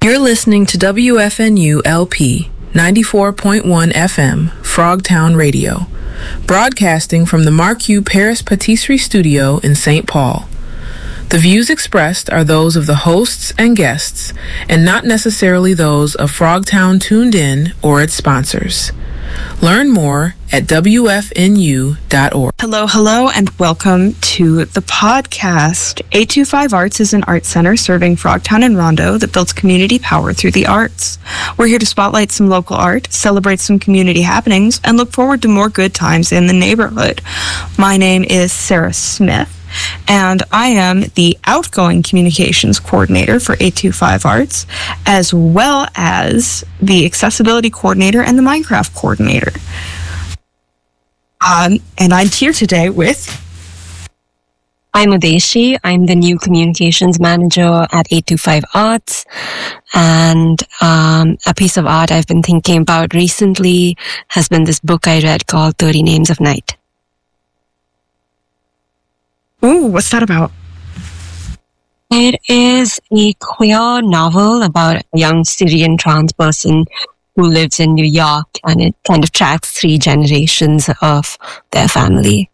You're listening to WFNU LP 94.1 FM, Frogtown Radio, broadcasting from the Marque Paris Patisserie Studio in St. Paul. The views expressed are those of the hosts and guests, and not necessarily those of Frogtown Tuned In or its sponsors. Learn more at WFNU.org. Hello, and welcome to the podcast. 825 Arts is an art center serving Frogtown and Rondo that builds community power through the arts. We're here to spotlight some local art, celebrate some community happenings, and look forward to more good times in the neighborhood. My name is Sarah Smith, and I am the outgoing communications coordinator for 825 Arts, as well as the accessibility coordinator and the Minecraft coordinator. And I'm here today with... I'm Udeshi. I'm the new communications manager at 825 Arts. And a piece of art I've been thinking about recently has been this book I read called 30 Names of Night. Ooh, what's that about? It is a queer novel about a young Syrian trans person who lives in New York, and it kind of tracks 3 generations of their family.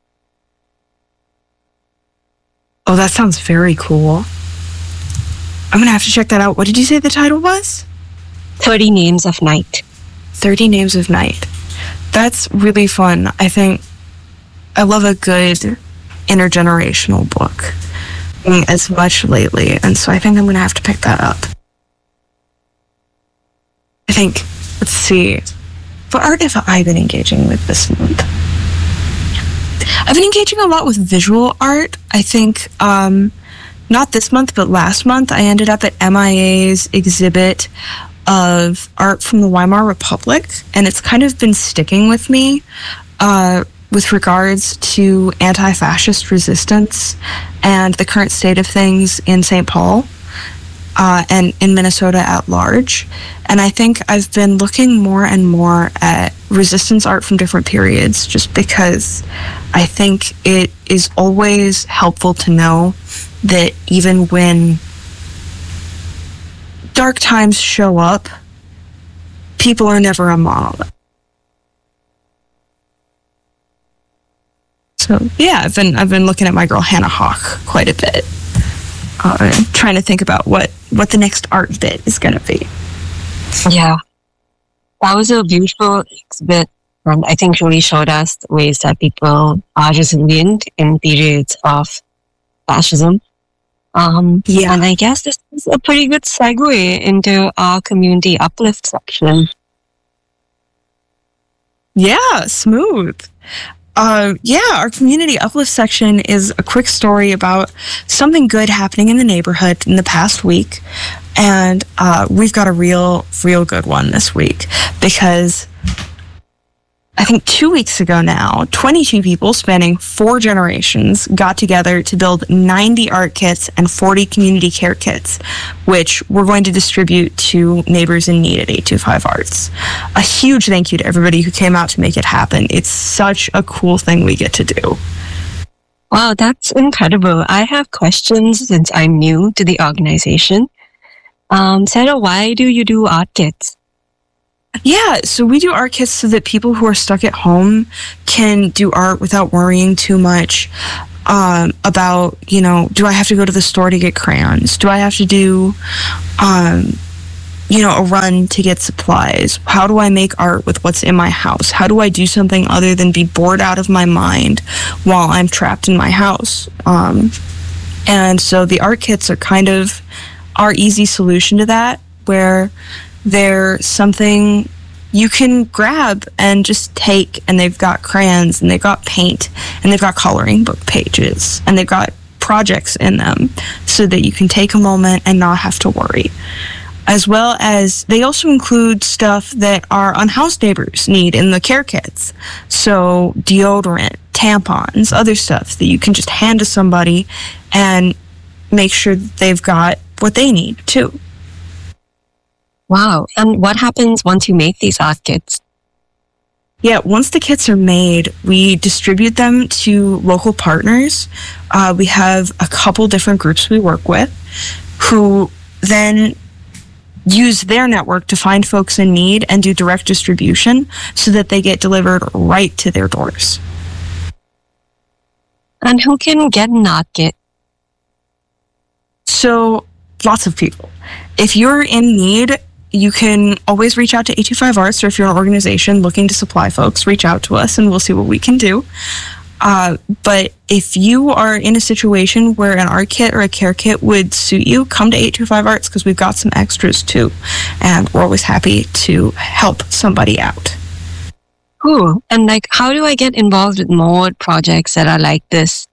Oh, that sounds very cool. I'm going to have to check that out. What did you say the title was? 30 Names of Night. 30 Names of Night. That's really fun. I think I love a good intergenerational book as much lately, and so I think I'm going to have to pick that up. I think, let's see, what art have I been engaging with this month? I've been engaging a lot with visual art. I think, not this month, but last month, I ended up at MIA's exhibit of art from the Weimar Republic, and it's kind of been sticking with me with regards to anti-fascist resistance and the current state of things in St. Paul and in Minnesota at large. And I think I've been looking more and more at resistance art from different periods, just because I think it is always helpful to know that even when dark times show up, people are never a monolith. So yeah, I've been looking at my girl Hannah Hawk quite a bit, trying to think about what the next art bit is going to be. Yeah, that was a beautiful exhibit, and I think really showed us the ways that people are resilient in periods of fascism. Yeah, and I guess this is a pretty good segue into our community uplift section. Yeah, smooth. Our community uplift section is a quick story about something good happening in the neighborhood in the past week. And we've got a real good one this week, because I think 2 weeks ago now, 22 people spanning 4 generations got together to build 90 art kits and 40 community care kits, which we're going to distribute to neighbors in need at 825 Arts. A huge thank you to everybody who came out to make it happen. It's such a cool thing we get to do. Wow, that's incredible. I have questions since I'm new to the organization. Sarah, why do you do art kits? Yeah, so we do art kits so that people who are stuck at home can do art without worrying too much about, do I have to go to the store to get crayons? Do I have to do, a run to get supplies? How do I make art with what's in my house? How do I do something other than be bored out of my mind while I'm trapped in my house? And so the art kits are kind of our easy solution to that, where they're something you can grab and just take, and they've got crayons, and they've got paint, and they've got coloring book pages, and they've got projects in them so that you can take a moment and not have to worry. As well as they also include stuff that our unhoused neighbors need in the care kits. So deodorant, tampons, other stuff that you can just hand to somebody and make sure that they've got what they need too. Wow. And what happens once you make these art kits? Yeah, once the kits are made, we distribute them to local partners. We have a couple different groups we work with who then use their network to find folks in need and do direct distribution so that they get delivered right to their doors. And who can get an art kit? So lots of people. If you're in need, you can always reach out to 825 Arts, or if you're an organization looking to supply folks, reach out to us and we'll see what we can do. But if you are in a situation where an art kit or a care kit would suit you, come to 825 Arts because we've got some extras too. And we're always happy to help somebody out. Cool. And like, how do I get involved with more projects that are like this?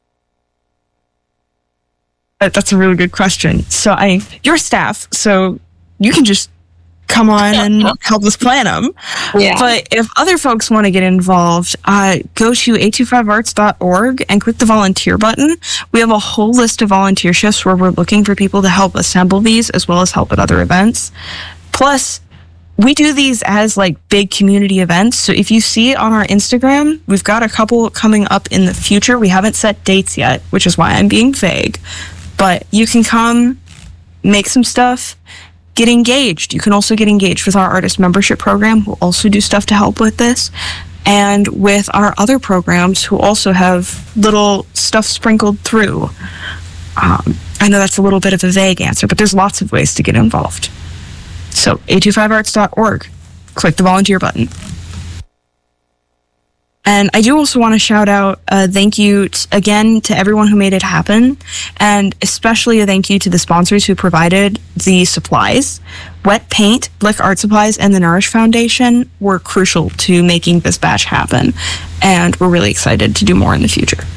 That's a really good question. So you're staff, so you can just come on and help us plan them. Yeah. But if other folks want to get involved, go to 825arts.org and click the volunteer button. We have a whole list of volunteer shifts where we're looking for people to help assemble these as well as help at other events. Plus, we do these as like big community events. So if you see it on our Instagram, we've got a couple coming up in the future. We haven't set dates yet, which is why I'm being vague. But you can come, make some stuff, get engaged. You can also get engaged with our artist membership program, who also do stuff to help with this, and with our other programs who also have little stuff sprinkled through. I know that's a little bit of a vague answer, but there's lots of ways to get involved. So 825arts.org, click the volunteer button. And I do also want to shout out a thank you again to everyone who made it happen, and especially a thank you to the sponsors who provided the supplies. Wet Paint, Blick Art Supplies, and the Nourish Foundation were crucial to making this batch happen, and we're really excited to do more in the future.